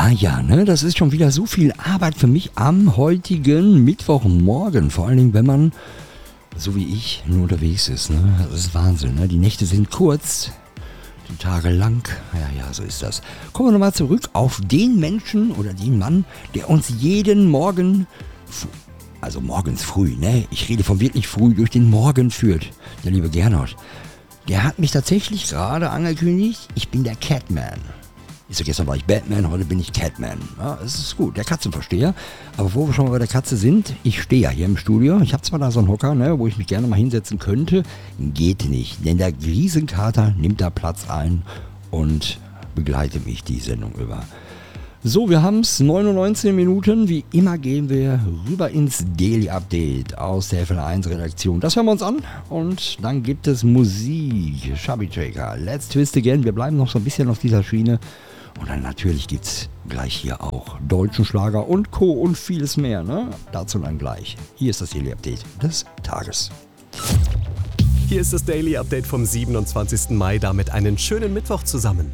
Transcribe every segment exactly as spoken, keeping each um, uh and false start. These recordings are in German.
Ja, ja, ne, das ist schon wieder so viel Arbeit für mich am heutigen Mittwochmorgen. Vor allen Dingen, wenn man, so wie ich, nur unterwegs ist. Ne? Das ist Wahnsinn. Ne? Die Nächte sind kurz, die Tage lang. Ja, ja, so ist das. Kommen wir nochmal zurück auf den Menschen oder den Mann, der uns jeden Morgen, also morgens früh, ne? Ich rede von wirklich früh, durch den Morgen führt. Der liebe Gernot. Der hat mich tatsächlich gerade angekündigt, ich bin der Catman. Ich sag, gestern war ich Batman, heute bin ich Catman. Ja, das ist gut, der Katzenversteher. Aber wo wir schon mal bei der Katze sind, ich stehe ja hier im Studio. Ich habe zwar da so einen Hocker, ne, wo ich mich gerne mal hinsetzen könnte. Geht nicht, denn der Riesenkater nimmt da Platz ein und begleitet mich die Sendung über. So, wir haben es, neun Uhr neunzehn Minuten. Wie immer gehen wir rüber ins Daily Update aus der F L eins Redaktion. Das hören wir uns an und dann gibt es Musik. Chubby Checker, Let's Twist Again. Wir bleiben noch so ein bisschen auf dieser Schiene. Und dann natürlich gibt es gleich hier auch deutschen Schlager und Co. und vieles mehr. Ne? Dazu dann gleich. Hier ist das Daily Update des Tages. Hier ist das Daily Update vom siebenundzwanzigsten Mai. Damit einen schönen Mittwoch zusammen.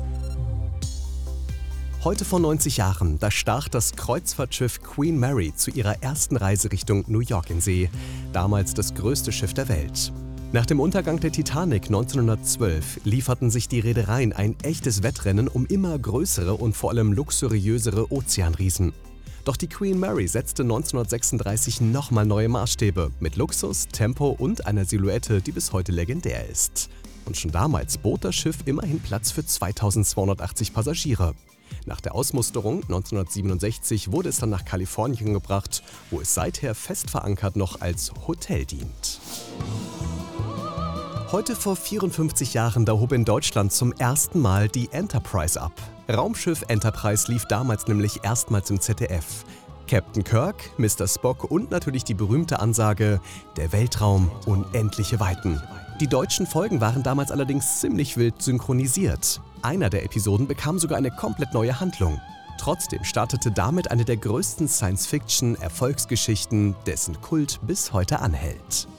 Heute vor neunzig Jahren, da stach das Kreuzfahrtschiff Queen Mary zu ihrer ersten Reise Richtung New York in See. Damals das größte Schiff der Welt. Nach dem Untergang der Titanic neunzehnhundertzwölf lieferten sich die Reedereien ein echtes Wettrennen um immer größere und vor allem luxuriösere Ozeanriesen. Doch die Queen Mary setzte neunzehnhundertsechsunddreißig nochmal neue Maßstäbe mit Luxus, Tempo und einer Silhouette, die bis heute legendär ist. Und schon damals bot das Schiff immerhin Platz für zweitausendzweihundertachtzig Passagiere. Nach der Ausmusterung neunzehnhundertsiebenundsechzig wurde es dann nach Kalifornien gebracht, wo es seither fest verankert noch als Hotel dient. Heute vor vierundfünfzig Jahren, da hob in Deutschland zum ersten Mal die Enterprise ab. Raumschiff Enterprise lief damals nämlich erstmals im Z D F. Captain Kirk, Mister Spock und natürlich die berühmte Ansage: Der Weltraum, unendliche Weiten. Die deutschen Folgen waren damals allerdings ziemlich wild synchronisiert. Einer der Episoden bekam sogar eine komplett neue Handlung. Trotzdem startete damit eine der größten Science-Fiction-Erfolgsgeschichten, dessen Kult bis heute anhält.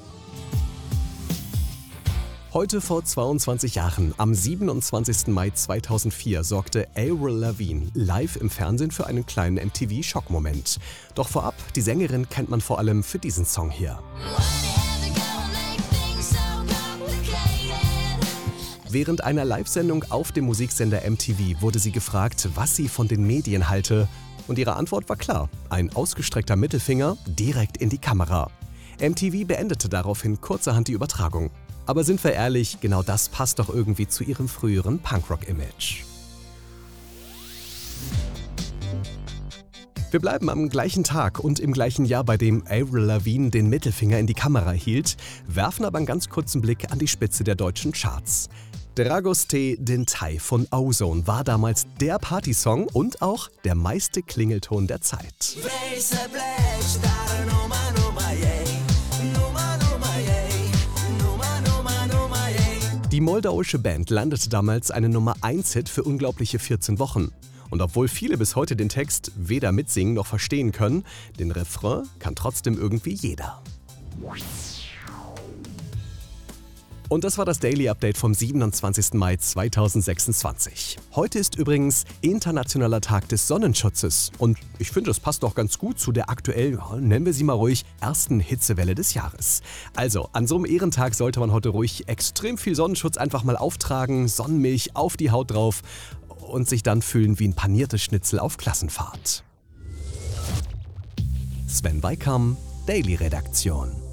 Heute vor zweiundzwanzig Jahren, am siebenundzwanzigsten Mai zweitausendvier, sorgte Avril Lavigne live im Fernsehen für einen kleinen M T V-Schockmoment. Doch vorab, die Sängerin kennt man vor allem für diesen Song hier. Während einer Live-Sendung auf dem Musiksender M T V wurde sie gefragt, was sie von den Medien halte. Und ihre Antwort war klar: ein ausgestreckter Mittelfinger direkt in die Kamera. M T V beendete daraufhin kurzerhand die Übertragung. Aber sind wir ehrlich, genau das passt doch irgendwie zu ihrem früheren Punkrock-Image. Wir bleiben am gleichen Tag und im gleichen Jahr, bei dem Avril Lavigne den Mittelfinger in die Kamera hielt, werfen aber einen ganz kurzen Blick an die Spitze der deutschen Charts. Dragoste Dintaj von Ozone war damals der Partysong und auch der meiste Klingelton der Zeit. Die moldauische Band landete damals einen Nummer eins Hit für unglaubliche vierzehn Wochen. Und obwohl viele bis heute den Text weder mitsingen noch verstehen können, den Refrain kann trotzdem irgendwie jeder. Und das war das Daily Update vom siebenundzwanzigsten Mai zweitausendsechsundzwanzig. Heute ist übrigens Internationaler Tag des Sonnenschutzes. Und ich finde, das passt doch ganz gut zu der aktuell, nennen wir sie mal ruhig, ersten Hitzewelle des Jahres. Also, an so einem Ehrentag sollte man heute ruhig extrem viel Sonnenschutz einfach mal auftragen, Sonnenmilch auf die Haut drauf und sich dann fühlen wie ein paniertes Schnitzel auf Klassenfahrt. Sven Weikam, Daily Redaktion.